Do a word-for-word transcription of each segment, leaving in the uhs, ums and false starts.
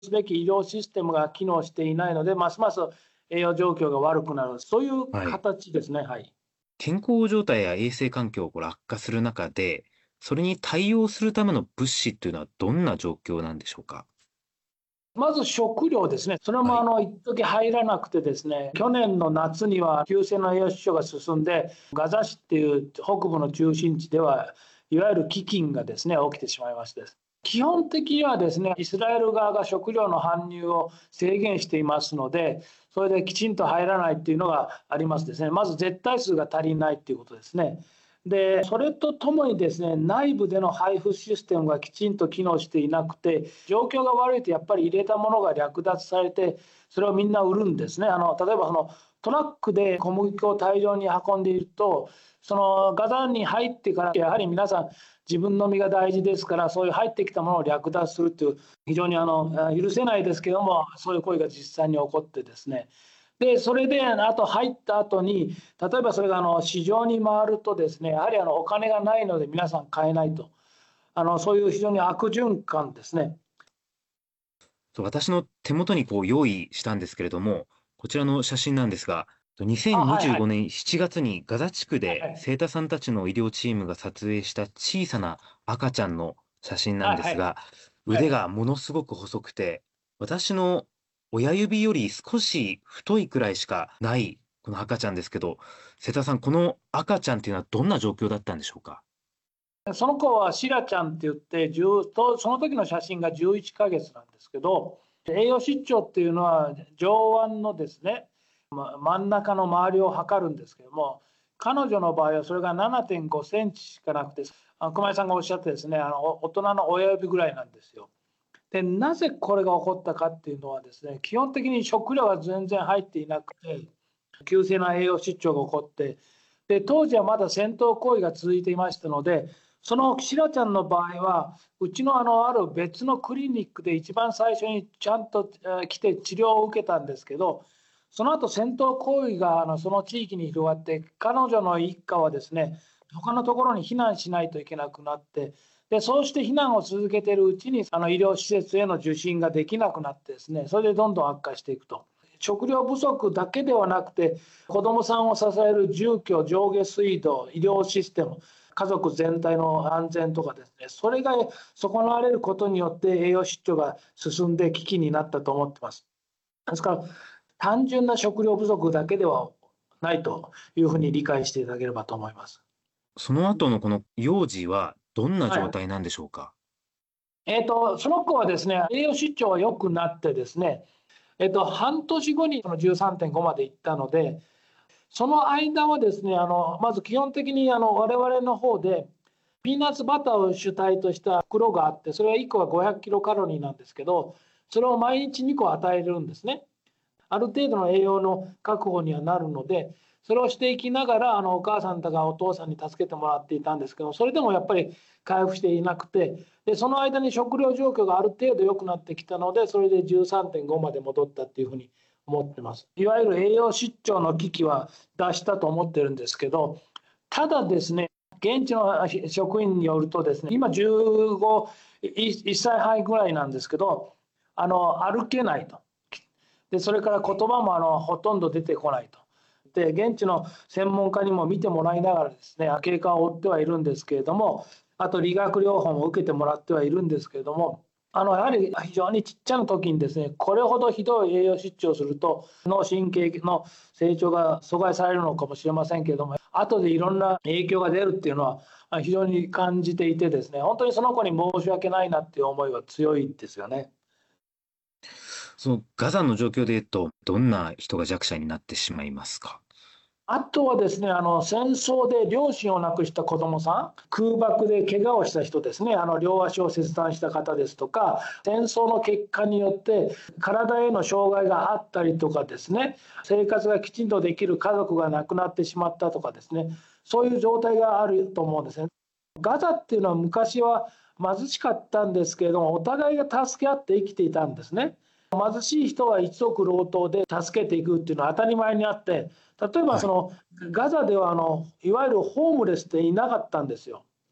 すべき医療システムが機能していないので、ますます栄養状況が悪くなる、そういうはい。 形ですね。はい。 健康状態や衛生環境がこう悪化する中で、それに対応するための物資っていうのはどんな状況なんでしょうか？ まず食料ですね。それはい。 もあの一時入らなくてですね、去年の夏には急性の栄養失調が進んで、ガザ市っていう北部の中心地では、いわゆる飢饉がですね、起きてしまいまして、基本的にはですね、イスラエル側が食料の搬入を制限していますので、それできちんと入らないっていうのがありますですね。まず絶対数が足りないっていうことですね。で、それとともにですね、内部での配布システムがきちんと機能していなくて、状況が悪いとやっぱり入れたものが略奪されて、それをみんな売るんですね。あの例えばそのトラックで小麦粉を大量に運んでいると、そのガザに入ってからやはり皆さん自分の身が大事ですから、そういう入ってきたものを略奪するという、非常にあの許せないですけども、そういう行為が実際に起こってですね、でそれであと入った後に、例えばそれがあの市場に回るとですね、やはりあのお金がないので皆さん買えないと、あのそういう非常に悪循環ですね。 そう、私の手元にこう用意したんですけれども、こちらの写真なんですが、 あ、はい 2025 はい年しちがつにガザ地区ではいはい清田さんたちの医療チームが撮影した小さな赤ちゃんの写真なんはいはいですが、 はい。 腕がものすごく細くて、私の親指より少し太いくらいしかないこの赤ちゃんですけど、清田さん、この赤ちゃんっていうのはどんな状況だったんでしょうか？ その子はシラちゃんって言って、じゅうとその時の写真がじゅういっかげつなんですけど、栄養失調っていうのは上腕のですね、ま真ん中の周りを測るんですけども、彼女の場合はそれがななてんごセンチしかなくて、あ熊井さんがおっしゃってですね、あの大人の親指ぐらいなんですよ。でなぜこれが起こったかっていうのはですね、基本的に食料が全然入っていなくて、急性な栄養失調が起こって、で当時はまだ戦闘行為が続いていましたので、そのシラちゃんの場合は、うちのあのある別のクリニックで一番最初にちゃんと来て治療を受けたんですけど、その後戦闘行為があのその地域に広がって、彼女の一家はですね、他のところに避難しないといけなくなって、でそうして避難を続けているうちにあの医療施設への受診ができなくなってですね、それでどんどん悪化していくと。食料不足だけではなくて、子どもさんを支える住居、上下水道、医療システム、家族全体の安全とかですね、それが損なわれることによって栄養失調が進んで危機になったと思ってます。ですから単純な食料不足だけではないというふうに理解していただければと思います。 その後のこの幼児はどんなはい。 状態なんでしょうか？ えーと、その子はですね、栄養失調が良くなってですね、えーと、半年後にそのじゅうさんてんごまでいったので、その間はですね、あのまず基本的にあの我々の方で、ピーナッツバターを主体とした袋があって、それはいっこがごひゃくキロカロリーなんですけど、それを毎日にこ与えるんですね。ある程度の栄養の確保にはなるので、それをしていきながらあのお母さんとかお父さんに助けてもらっていたんですけど、それでもやっぱり回復していなくて、でその間に食料状況がある程度良くなってきたので、それでじゅうさんてんごまで戻ったっていうふうに思ってます。いわゆる栄養失調の危機は脱したと思ってるんですけど、ただですね、現地の職員によるとですね、今じゅうご、いっさいはんぐらいなんですけど、あの歩けないと。でそれから言葉もあのほとんど出てこないと。で現地の専門家にも見てもらいながらですね、経過を追ってはいるんですけれども、あと理学療法も受けてもらってはいるんですけれども、あのやはり非常にちっちゃな時にですね、これほどひどい栄養失調をすると脳神経の成長が阻害されるのかもしれませんけれども、後でいろんな影響が出るっていうのは非常に感じていてですね、本当にその子に申し訳ないなっていう思いは強いですよね。 そのガザの状況で言うと、どんな人が弱者になってしまいますか？ あとはですね、あの戦争で両親を亡くした子どもさん、空爆で怪我をした人ですね、あの両足を切断した方ですとか、戦争の結果によって体への障害があったりとかですね、生活がきちんとできる家族が亡くなってしまったとかですね、そういう状態があると思うんですね。ガザっていうのは昔は貧しかったんですけれども、お互いが助け合って生きていたんですね。貧しい人は一族郎党で助けていくっていうのは当たり前にあって、例えばはい。 そのガザではあのいわゆるホームレスっていなかったんですよ。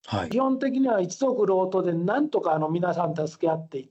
はい。 基本的には一族郎党でなんとかあの皆さん助け合っていって、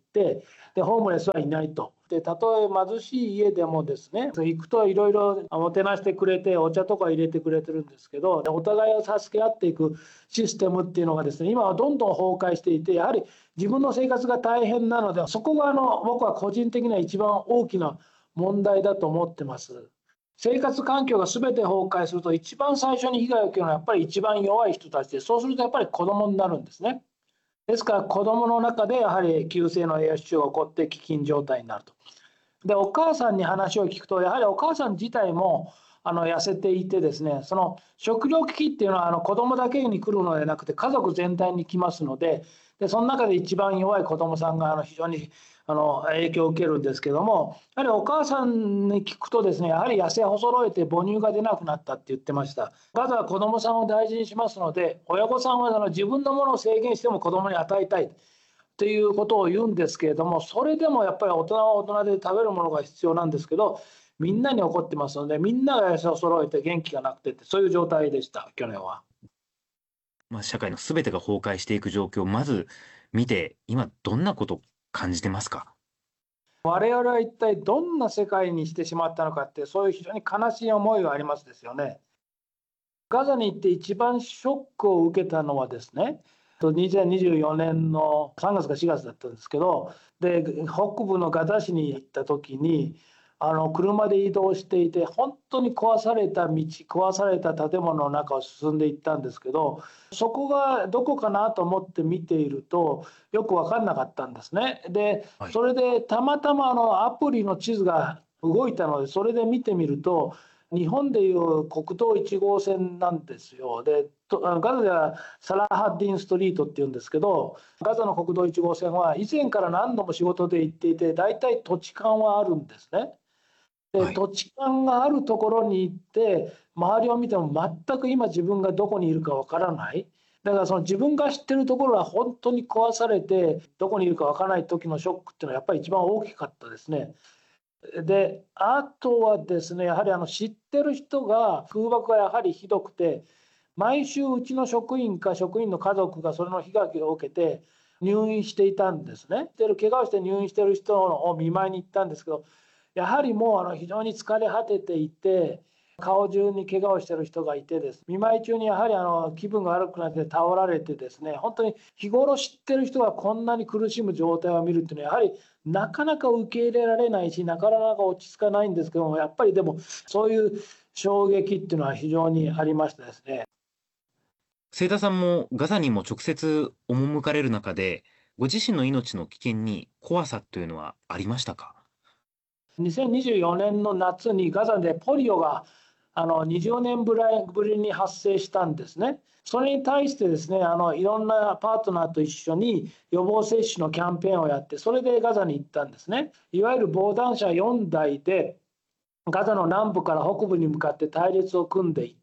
でホームレスはいないと。でたとえ貧しい家でもですね、行くといろいろもてなしてくれて、お茶とか入れてくれてるんですけど、お互いを助け合っていくシステムっていうのがですね、今はどんどん崩壊していて、やはり自分の生活が大変なので、そこがあの僕は個人的には一番大きな問題だと思ってます。生活環境が全て崩壊すると、一番最初に被害を受けるのはやっぱり一番弱い人たちで、そうするとやっぱり子供になるんですね。ですから子供の中でやはり急性の栄養失調が起こって飢饉状態になると。でお母さんに話を聞くと、やはりお母さん自体もあの痩せていてですね、その食糧危機っていうのはあの子供だけに来るのではなくて家族全体に来ますので、でその中で一番弱い子供さんがあの非常にあの影響を受けるんですけども、やはりお母さんに聞くとですね、やはり痩せ細えて母乳が出なくなったって言ってました。ガザは子供さんを大事にしますので、親御さんはあの自分のものを制限しても子供に与えたいっていうことを言うんですけれども、それでもやっぱり大人は大人で食べるものが必要なんですけど、みんなに起こってますので、みんなが痩せを揃えて元気がなくてって、そういう状態でした、去年は。 まあ、社会のすべてが崩壊していく状況をまず見て、今どんなことを感じてますか？ 我々は一体どんな世界にしてしまったのかって、そういう非常に悲しい思いがありますですよね。ガザに行って一番ショックを受けたのはですね、にせんにじゅうよねんのさんがつかしがつだったんですけど、で北部のガザ市に行った時に、あの車で移動していて、本当に壊された道、壊された建物の中を進んでいったんですけど、そこがどこかなと思って見ていると、よく分かんなかったんですね。で、 はい。 それでたまたまあのアプリの地図が動いたので、それで見てみると、日本でいう国道いち号線なんですよ。で、ガザではサラハッディンストリートっていうんですけど、ガザの国道いち号線は以前から何度も仕事で行っていて、大体土地勘はあるんですね。で、 はい。 土地勘があるところに行って、周りを見ても全く今自分がどこにいるかわからない。だからその自分が知ってるところは本当に壊されて、どこにいるかわからない時のショックっていうのはやっぱり一番大きかったですね。で、あとはですね、やはりあの知ってる人が空爆がやはりひどくて、毎週うちの職員か職員の家族がそれの被害を受けて入院していたんですね。で、怪我をして入院している人を見舞いに行ったんですけど、やはりもうあの非常に疲れ果てていて、顔中に怪我をしている人がいてです、見舞い中にやはりあの気分が悪くなって倒られてですね、本当に日頃知ってる人がこんなに苦しむ状態を見るっていうのは、やはりなかなか受け入れられないし、なかなか落ち着かないんですけども、やっぱりでもそういう衝撃っていうのは非常にありましたですね。 清田さんもガザにも直接赴かれる中で、ご自身の命の危険に怖さというのはありましたか？ にせんにじゅうよねんの夏にガザでポリオがあのにじゅうねんぶりに発生したんですね。それに対してですね、あのいろんなパートナーと一緒に予防接種のキャンペーンをやって、それでガザに行ったんですね。いわゆる防弾車よんだいでガザの南部から北部に向かって隊列を組んでいって、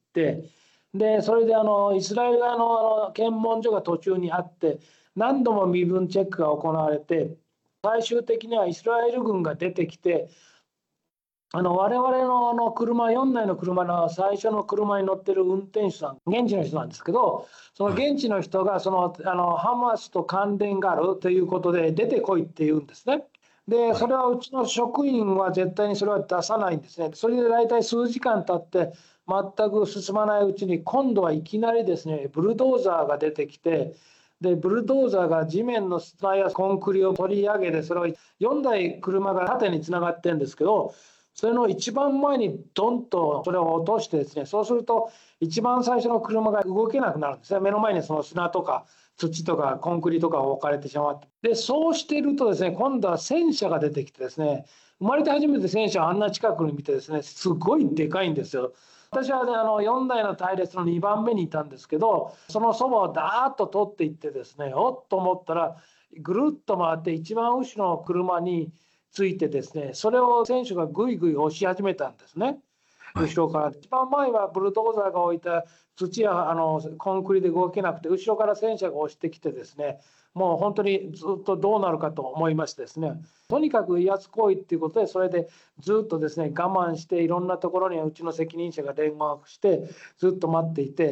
でそれであのイスラエル側のあの検問所が途中にあって、何度も身分チェックが行われて、最終的にはイスラエル軍が出てきて、あの我々のあの車よんだいの車の最初の車に乗ってる運転手さん、現地の人なんですけど、そのはい。 現地の人がそのあのハマスと関連があるということで出てこいって言うんですね。で、 はい。 それはうちの職員は絶対にそれは出さないんですね。それで大体数時間経って全く進まないうちに、今度はいきなりですね、ブルドーザーが出てきて、でブルドーザーが地面の砂やコンクリを取り上げて、それをよんだい車が縦につながってるんですけど、それの一番前にドンとそれを落としてですね、そうすると一番最初の車が動けなくなるんですね。目の前にその砂とか土とかコンクリとかを置かれてしまって、でそうしているとですね、今度は戦車が出てきてですね、生まれて初めて戦車をあんな近くに見てですね、すごいでかいんですよ。私は、ね、あのよんだいの隊列のにばんめにいたんですけど、そのそばをダーッと通っていってですね、おっと思ったらぐるっと回って一番後ろの車についてですね、それを選手がぐいぐい押し始めたんですね。 はい。 後ろから。一番前はブルドーザーが置いた土やあのコンクリで動けなくて、後ろから戦車が押してきてですね、もう本当にずっとどうなるかと思いましてですね、とにかく威圧行為っていうことで、それでずっとですね、我慢して、いろんなところにうちの責任者が電話をしてずっと待っていて、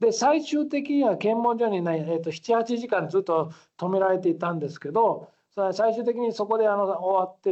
で最終的には検問所にね、えー、とななはちじかんずっと止められていたんですけど、最終的にそこであの終わって